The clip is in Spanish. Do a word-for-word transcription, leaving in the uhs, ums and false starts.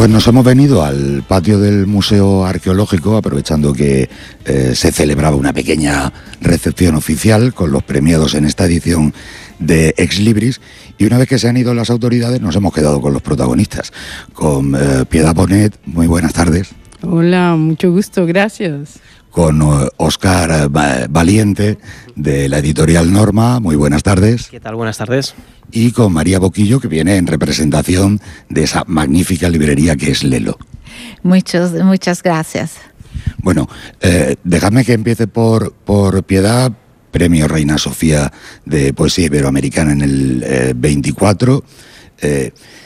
Pues nos hemos venido al patio del Museo Arqueológico, aprovechando que eh, se celebraba una pequeña recepción oficial con los premiados en esta edición de Ex Libris, y una vez que se han ido las autoridades nos hemos quedado con los protagonistas, con eh, Piedad Bonet. Muy buenas tardes. Hola, mucho gusto, gracias. Con uh, Óscar uh, Valiente, de la editorial Norma. Muy buenas tardes. ¿Qué tal? Buenas tardes. Y con María Boquillo, que viene en representación de esa magnífica librería que es Lelo. Muchos, muchas gracias. Bueno, eh, dejadme que empiece por, por Piedad. Premio Reina Sofía de Poesía Iberoamericana en el eh, veinticuatro. Eh,